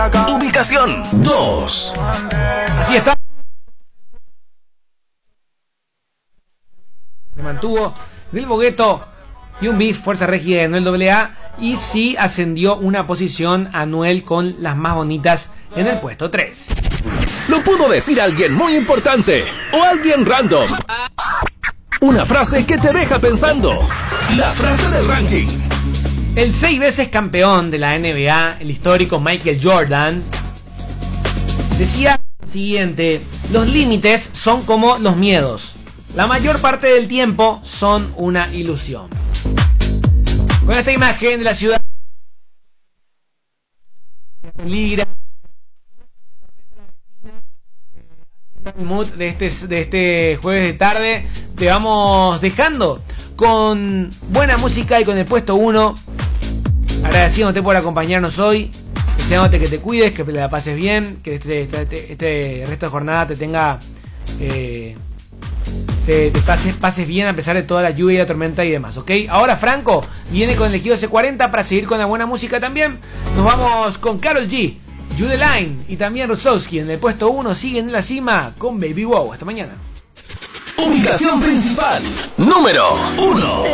Ubicación 2. Así está. Se mantuvo Del Bogueto y un beef Fuerza Régida de Anuel AA. Y sí ascendió una posición Anuel con Las Más Bonitas en el puesto 3. Lo pudo decir alguien muy importante o alguien random. Una frase que te deja pensando. La frase del ranking. El 6 veces campeón de la NBA, el histórico Michael Jordan, decía lo siguiente: los límites son como los miedos. La mayor parte del tiempo son una ilusión. Con esta imagen de la ciudad ligra de este jueves de tarde, te vamos dejando con buena música y con el puesto 1, agradeciéndote por acompañarnos hoy, deseándote que te cuides, que la pases bien, que este resto de jornada te tenga te pases bien a pesar de toda la lluvia y la tormenta y demás, ¿ok? Ahora Franco viene con el Ejido C40 para seguir con la buena música también. Nos vamos con Karol G, Jude Line y también Rusowski en el puesto 1. Siguen en la cima con Baby Wow. Hasta mañana. Ubicación principal número 1.